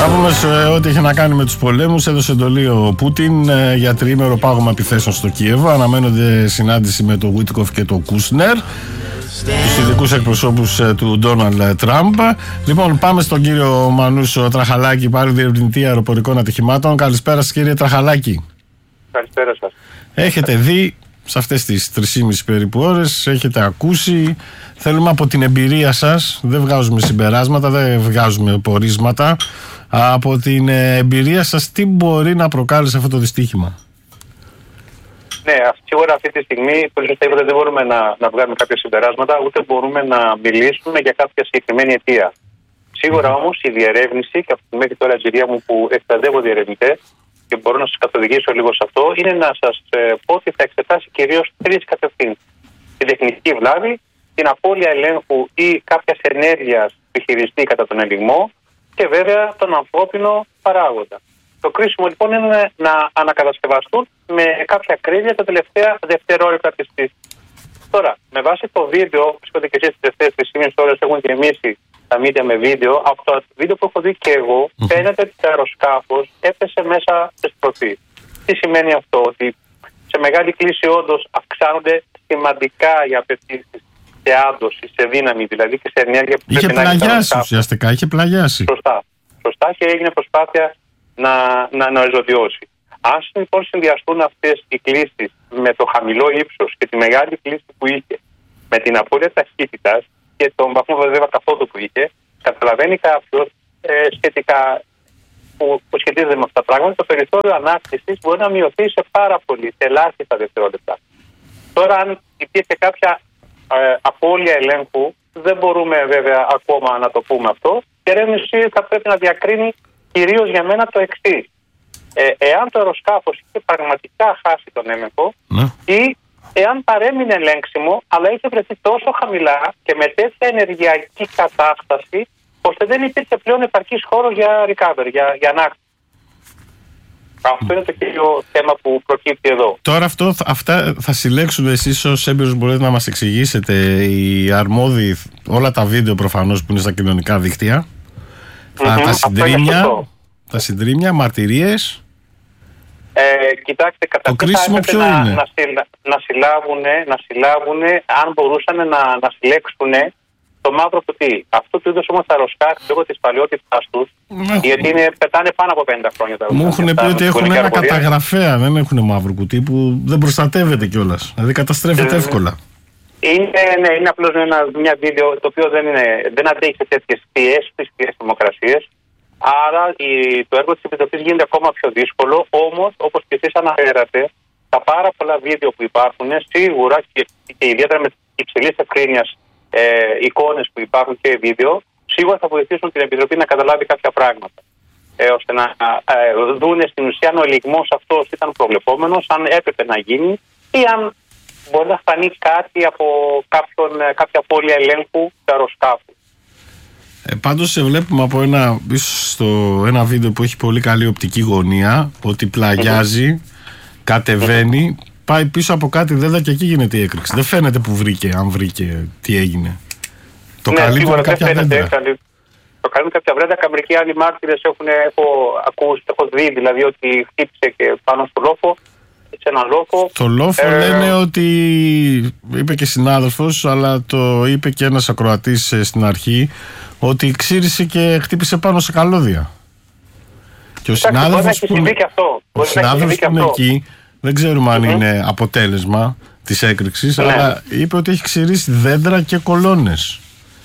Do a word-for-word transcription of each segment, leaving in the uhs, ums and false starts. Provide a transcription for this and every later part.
Να πούμε σε ό,τι έχει να κάνει με τους πολέμους. Έδωσε εντολή ο Πούτιν ε, για τριήμερο πάγωμα επιθέσεων στο Κίεβο. Αναμένονται συνάντηση με τον Βίτκοφ και τον Κούσνερ, τους ειδικούς εκπροσώπους ε, του Ντόναλντ Τραμπ. Λοιπόν, πάμε στον κύριο Μανούσο Τραχαλάκη, πάλι διερευνητή αεροπορικών ατυχημάτων. Καλησπέρα σας, κύριε Τραχαλάκη. Καλησπέρα σας. Έχετε δει σε αυτές τις τρεις και μισή περίπου ώρες, έχετε ακούσει. Θέλουμε από την εμπειρία σας, δεν βγάζουμε συμπεράσματα, δεν βγάζουμε πορίσματα. Από την εμπειρία σας, τι μπορεί να προκάλεσε αυτό το δυστύχημα? Ναι, σίγουρα αυτή τη στιγμή, που είπατε, δεν μπορούμε να, να βγάλουμε κάποια συμπεράσματα, ούτε μπορούμε να μιλήσουμε για κάποια συγκεκριμένη αιτία. Σίγουρα όμως η διερεύνηση, και από τη μέχρι τώρα εμπειρία μου που εκπαιδεύω διερευνητές, και μπορώ να σας καθοδηγήσω λίγο σε αυτό, είναι να σας ε, πω ότι θα εξετάσει κυρίως τρεις κατευθύνσεις. Την τεχνική βλάβη, την απώλεια ελέγχου ή κάποια ενέργεια του χειριστή κατά τον ελιγμό και βέβαια τον ανθρώπινο παράγοντα. Το κρίσιμο λοιπόν είναι να ανακατασκευαστούν με κάποια ακρίβεια τα τελευταία δευτερόλεπτα της πτήσης. Τώρα, με βάση το βίντεο, βρίσκονται και εσείς τις τελευταίες τρεις και μισή ώρες έχουν γεμίσει τα μίδια με βίντεο. Από το βίντεο που έχω δει και εγώ, mm-hmm. φαίνεται ότι το αεροσκάφος έπεσε μέσα σε στροφή. Τι σημαίνει αυτό? Ότι σε μεγάλη κλίση όντως αυξάνονται σημαντικά οι απαιτήσεις σε άντωση, σε δύναμη δηλαδή και σε ενέργεια που είχε πλαγιάσει ουσιαστικά, είχε πλαγιάσει. Σωστά. Σωστά και έγινε προσπάθεια να, να, να εζωδιώσει. Αν λοιπόν συνδυαστούν αυτές οι κλίσεις με το χαμηλό ύψος και τη μεγάλη κλίση που είχε, με την απώλεια ταχύτητας και τον βαθμό βέβαια καθόδου που είχε, καταλαβαίνει κάποιος ε, σχετικά που, που σχετίζεται με αυτά τα πράγματα, το περιθώριο ανάκτησης μπορεί να μειωθεί σε πάρα πολύ, σε ελάχιστα δευτερόλεπτα. Τώρα, αν υπήρχε κάποια ε, απώλεια ελέγχου, δεν μπορούμε βέβαια ακόμα να το πούμε αυτό. Η ερεύνηση θα πρέπει να διακρίνει κυρίως για μένα το εξής. Ε, εάν το αεροσκάφος είχε πραγματικά χάσει τον έλεγχο ναι. ή εάν παρέμεινε ελέγξιμο, αλλά είχε βρεθεί τόσο χαμηλά και με τέτοια ενεργειακή κατάσταση, ώστε δεν υπήρχε πλέον επαρκής χώρος για recovery, για, για ανάκτηση. Αυτό είναι το κύριο θέμα που προκύπτει εδώ. Τώρα αυτό, αυτά θα συλλέξουν εσείς ως έμπειρος, μπορείτε να μας εξηγήσετε, οι αρμόδιοι, όλα τα βίντεο προφανώς που είναι στα κοινωνικά δίκτυα, mm-hmm. τα συντρίμμια, τα συντρίμμια, μαρτυρίες. Ε, κοιτάξτε, κατά το κρίσιμο ποιο να, είναι? Να, συλλα, να συλλάβουν, να συλλάβουν, αν μπορούσαν να, να συλλέξουν το μαύρο κουτί. Αυτό του είδους όμως τα αεροσκάφη λόγω της παλαιότητάς τους, γιατί είναι, πετάνε πάνω από πενήντα χρόνια τα αεροσκάφη. Μου έχουν πει ότι έχουν ένα καταγραφέα, δεν έχουν μαύρο κουτί που δεν προστατεύεται κιόλας. Δηλαδή καταστρέφεται ε, εύκολα. Είναι, ναι, είναι απλώς ένα, μια βίντεο το οποίο δεν, είναι, δεν αντέχει σε τέτοιες πιέσεις, τις θερμοκρασίες. Άρα η, το έργο της Επιτροπής γίνεται ακόμα πιο δύσκολο. Όμως, όπως και εσείς αναφέρατε, τα πάρα πολλά βίντεο που υπάρχουν σίγουρα και, και ιδιαίτερα με υψηλής ευκρίνειας ε, εικόνες που υπάρχουν και βίντεο, σίγουρα θα βοηθήσουν την Επιτροπή να καταλάβει κάποια πράγματα. Ε, ώστε να ε, δούνε στην ουσία αν ο ελιγμός αυτός ήταν προβλεπόμενος, αν έπρεπε να γίνει ή αν μπορεί να φανεί κάτι από κάποιον, κάποια απώλεια ελέγχου του αεροσκάφου. Ε, πάντως σε βλέπουμε από ένα, ίσως στο ένα βίντεο που έχει πολύ καλή οπτική γωνία, ότι πλαγιάζει, mm-hmm. κατεβαίνει, mm-hmm. πάει πίσω από κάτι δέντα και εκεί γίνεται η έκρηξη. Δεν φαίνεται που βρήκε, αν βρήκε, τι έγινε. Το ναι, καλύπτει σίγουρα κάποια δεν φαίνεται, δέντρα. καλύ... Το καλύπτει κάποια βρέντα. Καμερικοί άλλοι μάρτυρες έχουν, έχω ακούσει, έχω δει δηλαδή ότι χτύπησε και πάνω στο λόφο. Σε ένα λόφο. Το λόφο ε... λένε ότι, είπε και συνάδελφος, αλλά το είπε και ένας ακροατής στην αρχή, ότι ξύρισε και χτύπησε πάνω σε καλώδια. Και ο συνάδελφος που, είναι... ο συνάδελφος που είναι εκεί, δεν ξέρουμε αν mm-hmm. είναι αποτέλεσμα της έκρηξης, ναι. αλλά είπε ότι έχει ξυρίσει δέντρα και κολόνες.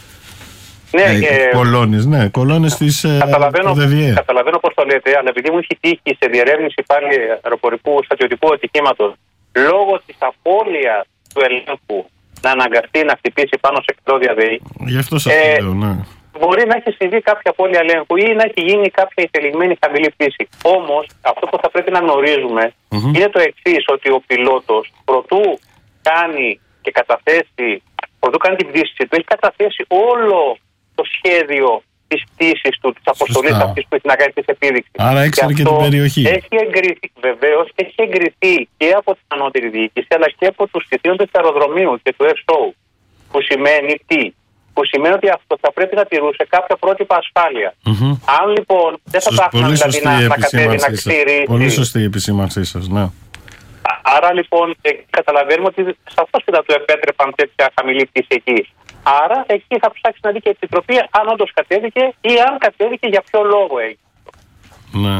Ναι, ε, και... κολόνες, ναι, κολόνες της καταλαβαίνω, ΔΕΔΙΕ. Καταλαβαίνω πώς το λέτε, αλλά επειδή μου έχει τύχει σε διερεύνηση πάλι αεροπορικού στρατιωτικού ατυχήματος, λόγω της απώλειας του ελέγχου να αναγκαστεί να χτυπήσει πάνω σε καλώδια ΔΕΗ. Γι' αυτό σας ε, το λέω, ναι. Μπορεί να έχει συμβεί κάποια απώλεια ελέγχου ή να έχει γίνει κάποια ηθελημένη χαμηλή πτήση. Όμως, αυτό που θα πρέπει να γνωρίζουμε mm-hmm. είναι το εξής, ότι ο πιλότος προτού κάνει και καταθέσει, προτού κάνει την πτήση του, έχει καταθέσει όλο το σχέδιο της πτήσης του, της αποστολής αυτής που έχει να κάνει της επίδειξης. Άρα έξερε και, και την περιοχή. Έχει εγκριθεί, βεβαίως, έχει εγκριθεί και από την ανώτερη διοίκηση, αλλά και από τους κτηνίοντες του αεροδρομίου και του F S O. Που σημαίνει τι? Που σημαίνει ότι αυτό θα πρέπει να τηρούσε κάποια πρότυπα ασφάλεια. Mm-hmm. Αν λοιπόν δεν θα πάθουν δηλαδή να, να κατέβει να ξηρίσει. Πολύ σωστή η επισήμανσή σας, ναι. Άρα λοιπόν ε, καταλαβαίνουμε ότι σαφώς και θα του επέτρεπαν τέτοια χαμηλή πτήση εκεί. Άρα εκεί θα ψάξει να δει και η Επιτροπή αν όντως κατέβηκε ή αν κατέβηκε για ποιο λόγο έγινε. Ναι.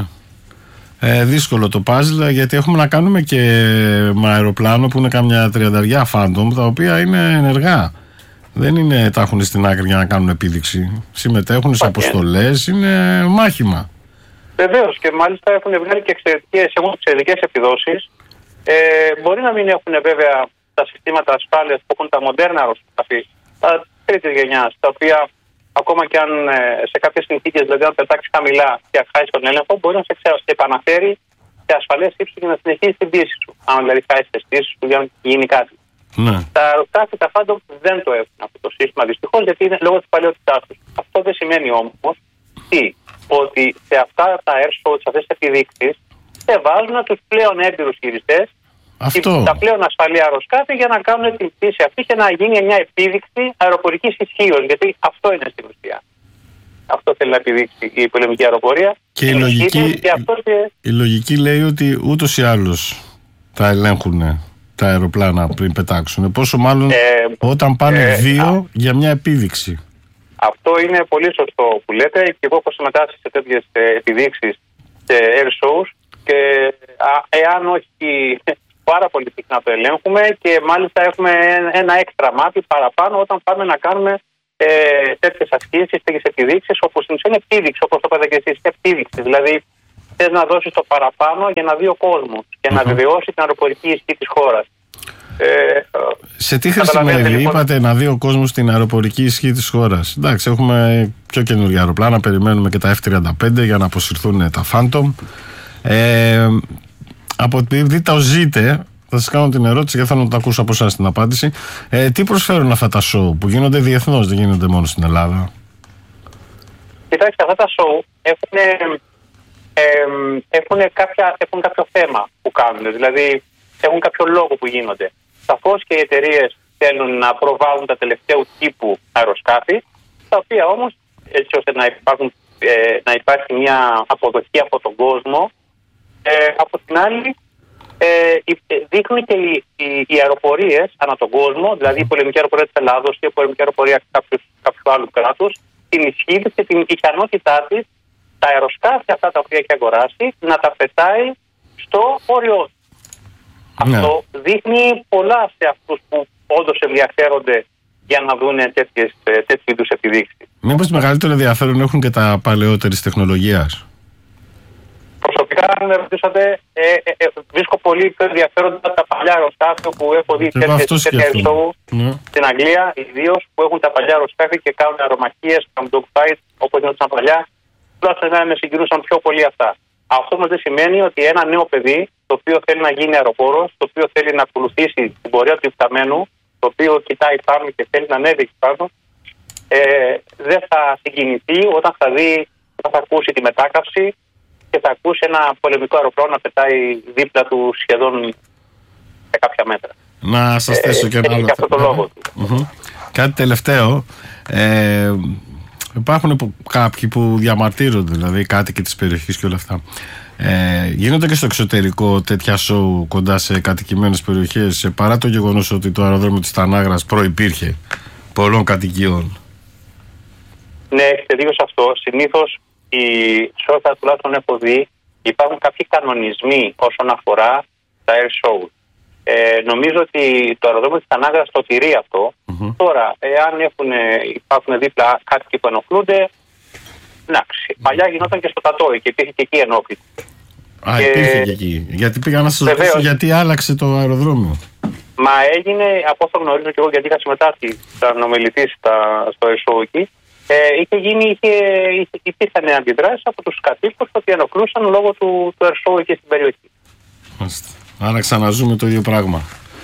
Ε, δύσκολο το puzzle, γιατί έχουμε να κάνουμε και με αεροπλάνο που είναι καμιά τριανταριά Phantom, τα οποία είναι ενεργά. Δεν είναι, τα έχουν στην άκρη για να κάνουν επίδειξη. Συμμετέχουν σε αποστολές, είναι μάχημα. Βεβαίως, και μάλιστα έχουν βγάλει και εξαιρετικές, έχουν εξαιρετικές επιδόσεις. Ε, μπορεί να μην έχουν βέβαια τα συστήματα ασφάλειας που έχουν τα μοντέρνα αεροσκάφη, τα τρίτης γενιάς, τα οποία ακόμα και αν ε, σε κάποιες συνθήκες, δηλαδή αν πετάξει χαμηλά και χάσει τον έλεγχο, μπορεί να σε επαναφέρει σε ασφαλές ύψος και να συνεχίσει την πίεση σου. Αν δηλαδή χάσει τις πίεσεις σου για να γίνει κάτι. Ναι. Τα αεροσκάφη, τα Phantom δεν το έχουν αυτό το σύστημα δυστυχώς, γιατί είναι λόγω της παλαιότητάς τους. Αυτό δεν σημαίνει όμως τι, ότι σε αυτά τα air shows, σε αυτές τις επιδείξεις, δεν βάζουν τους πλέον έμπειρους χειριστές, τα πλέον ασφαλή αεροσκάφη για να κάνουν την πτήση αυτή και να γίνει μια επίδειξη αεροπορικής ισχύως. Γιατί αυτό είναι στην ουσία. Αυτό θέλει να επιδείξει η πολεμική αεροπορία. Και η, λογική, και αυτό και... η λογική λέει ότι ούτως ή άλλως τα ελέγχουν τα αεροπλάνα πριν πετάξουν. Πόσο μάλλον ε, όταν πάνε ε, δύο α, για μια επίδειξη. Αυτό είναι πολύ σωστό που λέτε. Και εγώ έχω συμμετάσχει σε τέτοιες επιδείξεις σε air shows και α, εάν όχι πάρα πολύ συχνά το ελέγχουμε και μάλιστα έχουμε ένα έξτρα μάτι παραπάνω όταν πάμε να κάνουμε ε, τέτοιες ασκήσεις, τέτοιες επιδείξεις, όπως είναι επίδειξη, όπως το είπατε και εσείς, επίδειξη. Δηλαδή θες να δώσεις το παραπάνω για να δει ο κόσμος και mm-hmm. να βεβαιώσει την αεροπορική ισχύ της χώρας. Ε, σε τι χρησιμεύει, λοιπόν... είπατε να δει ο κόσμος την αεροπορική ισχύ της χώρας. Εντάξει, έχουμε πιο καινούργια αεροπλάνα, περιμένουμε και τα εφ τριάντα πέντε για να αποσυρθούν τα Phantom. Ε, από επειδή τα ζείτε, θα σας κάνω την ερώτηση και θέλω να το ακούσω από εσάς την απάντηση. Ε, τι προσφέρουν αυτά τα show που γίνονται διεθνώς, δεν γίνονται μόνο στην Ελλάδα? Κοιτάξτε, αυτά τα show έχουν, ε, έχουν, κάποια, έχουν κάποιο θέμα που κάνουν. Δηλαδή έχουν κάποιο λόγο που γίνονται. Σαφώς και οι εταιρείες θέλουν να προβάλλουν τα τελευταίου τύπου αεροσκάφη, τα οποία όμως έτσι ώστε να, υπάρχουν, ε, να υπάρχει μια αποδοχή από τον κόσμο. Ε, από την άλλη, ε, δείχνουν και οι, οι, οι αεροπορίες ανά τον κόσμο, δηλαδή η πολεμική αεροπορία της Ελλάδος ή η πολεμική αεροπορία κάποιου, κάποιου άλλου κράτους, την ισχύ της και την ικανότητά της, τα αεροσκάφη αυτά τα οποία έχει αγοράσει, να τα πετάει στο όριό του. Ναι. Αυτό δείχνει πολλά σε αυτούς που όντως ενδιαφέρονται για να δουν τέτοιου είδους επιδείξεις. Μήπως μεγαλύτερο ενδιαφέρον έχουν και τα παλαιότερης τεχνολογίας? Προσωπικά, αν με ρωτήσατε, ε, ε, ε, βρίσκω πολύ πιο ενδιαφέροντα τα παλιά αεροσκάφη που έχω δει τέτοια show ναι. στην Αγγλία, ιδίως που έχουν τα παλιά αεροσκάφη και κάνουν αερομαχίες, κάνουν dogfight όπως γινόταν παλιά. Τουλάχιστον εμένα με συγκινούσαν πιο πολύ αυτά. Αυτό όμως δεν σημαίνει ότι ένα νέο παιδί, το οποίο θέλει να γίνει αεροπόρος, το οποίο θέλει να ακολουθήσει την πορεία του υπταμένου, το οποίο κοιτάει πάνω και θέλει να ανέβει εκεί πάνω, ε, δεν θα συγκινηθεί όταν θα δει, όταν θα ακούσει τη μετάκαυση και θα ακούσει ένα πολεμικό αεροπλάνο να πετάει δίπλα του σχεδόν σε κάποια μέτρα. Να σας θέσω ε, και ένα άλλο. Και αυτό το λόγο του. Mm-hmm. Κάτι τελευταίο. Ε, υπάρχουν κάποιοι που διαμαρτύρονται, δηλαδή κάτοικοι της περιοχής και όλα αυτά. Ε, γίνονται και στο εξωτερικό τέτοια σοου κοντά σε κατοικημένες περιοχές, παρά το γεγονός ότι το αεροδρόμιο της Τανάγρας προϋπήρχε πολλών κατοικιών? Ναι, έχετε δίκιο σε αυτό. Συνήθως οι σώτα τουλάχιστον έχω δει υπάρχουν κάποιοι κανονισμοί όσον αφορά τα air show. Ε, νομίζω ότι το αεροδρόμιο της Τανάγρας το τηρεί αυτό. Mm-hmm. Τώρα, εάν έχουν, υπάρχουν δίπλα κάτοικοι που ενοχλούνται, εντάξει. Mm-hmm. Παλιά γινόταν και στο Τατόι και υπήρχε και εκεί ενόχληση. Α, και... υπήρχε και εκεί. Γιατί πήγα να σας ρωτήσω γιατί άλλαξε το αεροδρόμιο. Μα έγινε, από όσο γνωρίζω και εγώ, γιατί είχα συμμετάσχει σαν ομιλητής στο air show εκεί, ε, είχε γίνει, είχε, υπήρχαν αντιδράσεις από τους κατοίκους ότι ενοχλούσαν λόγω του, του air show εκεί στην περιοχή. Μάλιστα. Άρα ξαναζούμε το ίδιο πράγμα.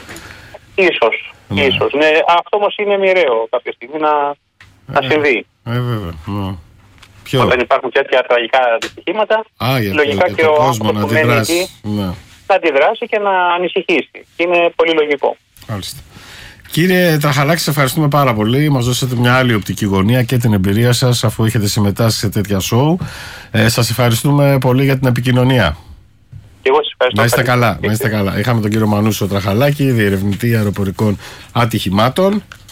Ίσως, ναι. ίσως. Ναι, αυτό όμως είναι μοιραίο κάποια στιγμή να, ε, να συμβεί. Ε, βέβαια. Ναι. Ποιο? Όταν υπάρχουν τέτοια τραγικά δυστυχήματα, λογικά και ο άνθρωπος που μένει εκεί ναι. να αντιδράσει και να ανησυχήσει. Είναι πολύ λογικό. Μάλιστα. Κύριε Τραχαλάκη, σε ευχαριστούμε πάρα πολύ. Μας δώσατε μια άλλη οπτική γωνία και την εμπειρία σας, αφού έχετε συμμετάσχει σε τέτοια σοου. Ε, σας ευχαριστούμε πολύ για την επικοινωνία. Και εγώ σας ευχαριστώ. Να είστε καλά, να είστε καλά. Είχαμε τον κύριο Μανούσο Τραχαλάκη, διερευνητή αεροπορικών ατυχημάτων.